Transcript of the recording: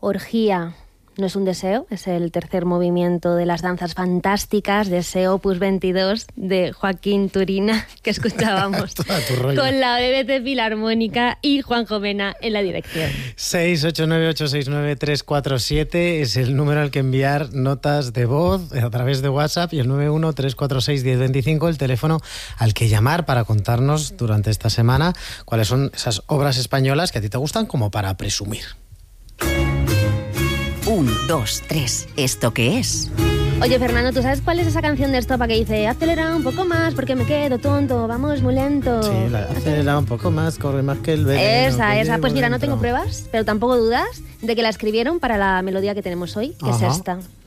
Orgía. No es un deseo, es el tercer movimiento de las danzas fantásticas de ese Opus 22 de Joaquín Turina que escuchábamos con la BBC Filarmónica y Juanjo Mena en la dirección. 689869347 es el número al que enviar notas de voz a través de WhatsApp y el 913461025 el teléfono al que llamar para contarnos durante esta semana cuáles son esas obras españolas que a ti te gustan como para presumir. 1, 2, 3. ¿Esto qué es? Oye, Fernando, ¿tú sabes cuál es esa canción de Estopa que dice acelera un poco más porque me quedo tonto, vamos muy lento? Sí, acelera un poco más, corre más que el veneno. Esa. Pues mira, no tengo pruebas, pero tampoco dudas de que la escribieron para la melodía que tenemos hoy, que es esta.